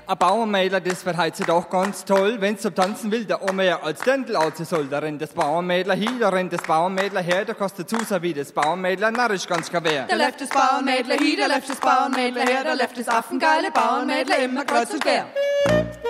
Ein Bauernmädler, das verheizt sich doch ganz toll. Wenn's zum Tanzen will, der auch mehr als Dirndl aus soll. Da rennt das Bauernmädler hin, da rennt das Bauernmädler her, da kostet dazu so wie das Bauernmädler narrisch ganz kaviar. Da läuft das Bauernmädler hin, da läuft das Bauernmädler her, da läuft das affengeile Bauernmädler immer kreuz und quer.